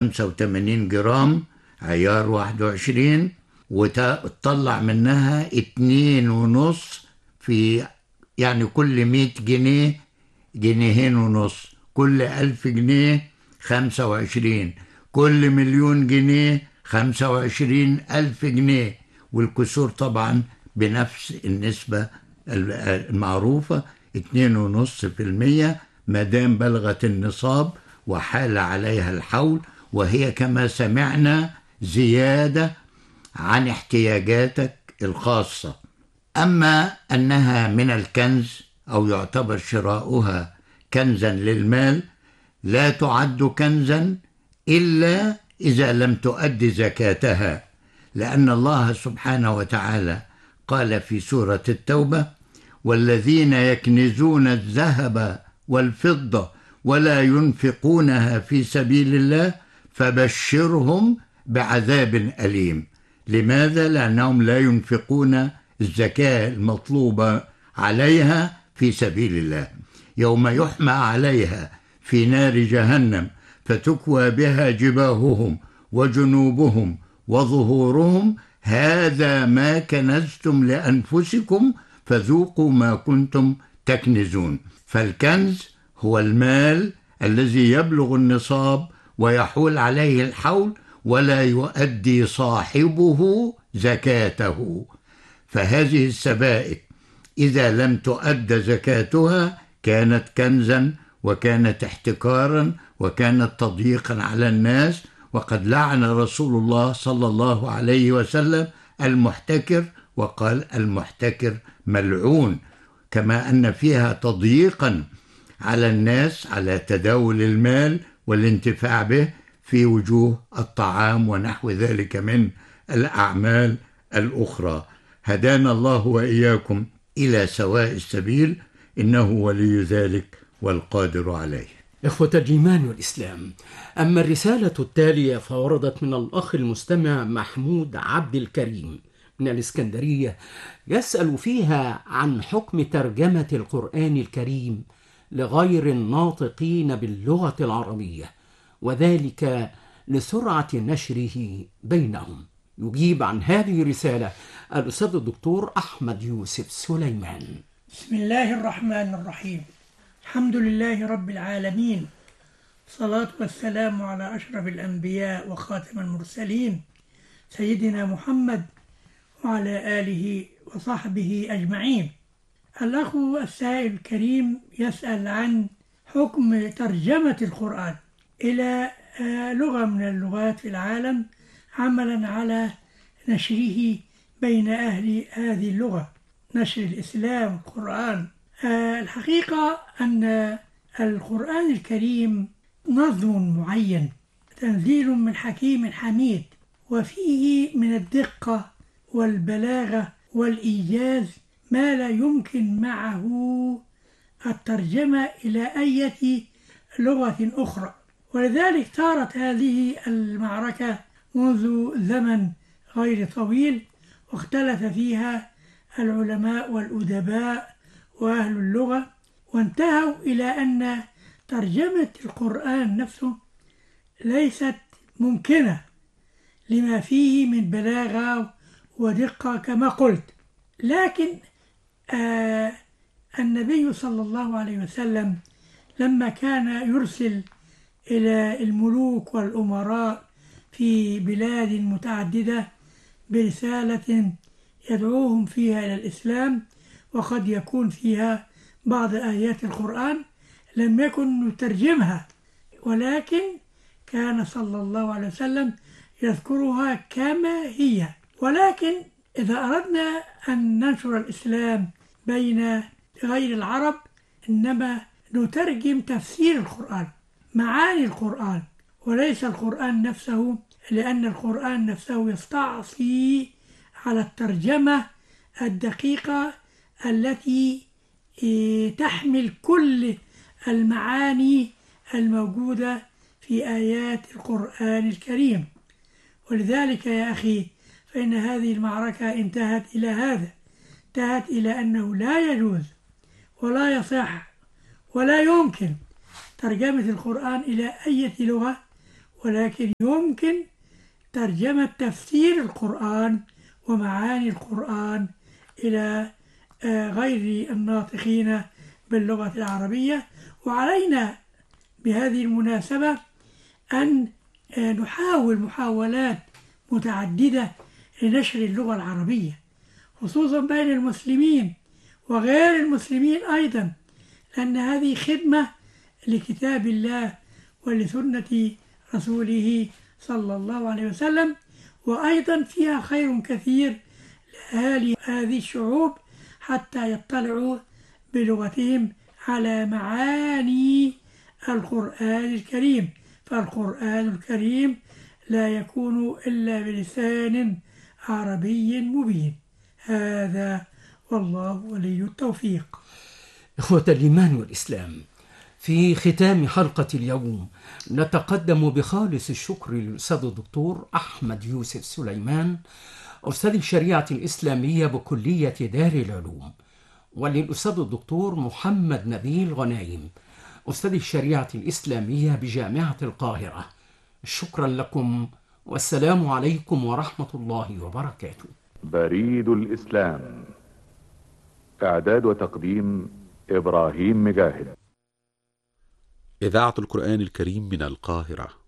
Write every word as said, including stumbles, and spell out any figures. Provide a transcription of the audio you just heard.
خمسة وثمانين جرام عيار واحد وعشرين، وتطلع منها اتنين ونص في يعني كل مية جنيه جنيهين ونص، كل ألف جنيه خمسة وعشرين، كل مليون جنيه خمسة وعشرين ألف جنيه، والكسور طبعا بنفس النسبة المعروفة اتنين ونص في المية مادام بلغت النصاب وحال عليها الحول، وهي كما سمعنا زيادة عن احتياجاتك الخاصة. أما أنها من الكنز أو يعتبر شراؤها كنزا للمال، لا تعد كنزا إلا إذا لم تؤد زكاتها، لأن الله سبحانه وتعالى قال في سورة التوبة: والذين يكنزون الذهب والفضة ولا ينفقونها في سبيل الله فبشرهم بعذاب أليم. لماذا؟ لأنهم لا ينفقون الزكاة المطلوبة عليها في سبيل الله. يوم يحمى عليها في نار جهنم فتكوى بها جباههم وجنوبهم وظهورهم هذا ما كنزتم لأنفسكم فذوقوا ما كنتم تكنزون. فالكنز هو المال الذي يبلغ النصاب ويحول عليه الحول ولا يؤدي صاحبه زكاته. فهذه السبائك إذا لم تؤد زكاتها كانت كنزا وكانت احتكارا وكانت تضييقا على الناس، وقد لعن رسول الله صلى الله عليه وسلم المحتكر وقال: المحتكر ملعون. كما أن فيها تضييقا على الناس على تداول المال والانتفاع به في وجوه الطعام ونحو ذلك من الأعمال الأخرى. هدانا الله وإياكم إلى سواء السبيل، إنه ولي ذلك والقادر عليه. إخوة الإيمان والإسلام، أما الرسالة التالية فوردت من الأخ المستمع محمود عبد الكريم من الإسكندرية، يسأل فيها عن حكم ترجمة القرآن الكريم لغير الناطقين باللغة العربية، وذلك لسرعة نشره بينهم. يجيب عن هذه الرسالة الأستاذ الدكتور أحمد يوسف سليمان. بسم الله الرحمن الرحيم. الحمد لله رب العالمين، الصلاة والسلام على أشرف الأنبياء وخاتم المرسلين سيدنا محمد وعلى آله وصحبه أجمعين. الأخ السائل الكريم يسأل عن حكم ترجمة القرآن إلى لغة من اللغات في العالم عملا على نشره بين أهل هذه اللغة، نشر الإسلام والقرآن. الحقيقة أن القرآن الكريم نظم معين، تنزيل من حكيم حميد، وفيه من الدقة والبلاغة والإيجاز ما لا يمكن معه الترجمة إلى أي لغة أخرى. ولذلك صارت هذه المعركة منذ زمن غير طويل، واختلف فيها العلماء والأدباء وأهل اللغة، وانتهوا إلى أن ترجمة القرآن نفسه ليست ممكنة لما فيه من بلاغة ودقة كما قلت. لكن آه النبي صلى الله عليه وسلم لما كان يرسل إلى الملوك والأمراء في بلاد متعددة برسالة يدعوهم فيها إلى الإسلام، وقد يكون فيها بعض آيات القرآن لم يكن يترجمها، ولكن كان صلى الله عليه وسلم يذكرها كما هي. ولكن إذا أردنا أن ننشر الإسلام بين غير العرب إنما نترجم تفسير القرآن، معاني القرآن، وليس القرآن نفسه، لأن القرآن نفسه يستعصي على الترجمة الدقيقة التي تحمل كل المعاني الموجودة في آيات القرآن الكريم. ولذلك يا أخي فإن هذه المعركة انتهت إلى هذا، انتهت إلى أنه لا يجوز ولا يصح ولا يمكن ترجمة القرآن إلى أي لغة، ولكن يمكن ترجمة تفسير القرآن ومعاني القرآن إلى غير الناطقين باللغة العربية. وعلينا بهذه المناسبة أن نحاول محاولات متعددة لنشر اللغة العربية، خصوصا بين المسلمين وغير المسلمين أيضا، لأن هذه خدمة لكتاب الله ولسنة رسوله صلى الله عليه وسلم، وأيضا فيها خير كثير لأهالي هذه الشعوب حتى يطلعوا بلغتهم على معاني القرآن الكريم، فالقرآن الكريم لا يكون إلا بلسان عربي مبين. هذا والله ولي التوفيق. إخوة الإيمان والإسلام، في ختام حلقة اليوم نتقدم بخالص الشكر للأستاذ الدكتور أحمد يوسف سليمان، أستاذ الشريعة الإسلامية بكلية دار العلوم، وللأستاذ الدكتور محمد نبيل غنايم، أستاذ الشريعة الإسلامية بجامعة القاهرة. شكرا لكم، والسلام عليكم ورحمة الله وبركاته. بريد الإسلام، إعداد وتقديم إبراهيم مجاهد. إذاعة القرآن الكريم من القاهرة.